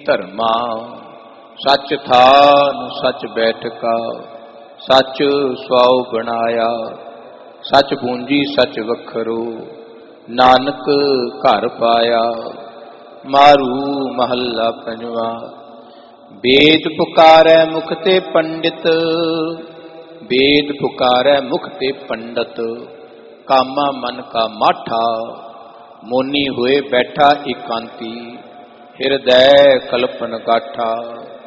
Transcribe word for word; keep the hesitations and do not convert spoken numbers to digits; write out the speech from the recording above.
धर्मा। सच थान सच बैठका, सच स्वाओ बनाया। सच पूंजी सच वखरो, नानक घर पाया। मारू महला पंजवा। वेद पुकारै मुख ते पंडित, वेद पुकारै मुख ते पंडित। कामा मन का माठा, मोनी हुए बैठा एकांती। हृदय कल्पन गाठा।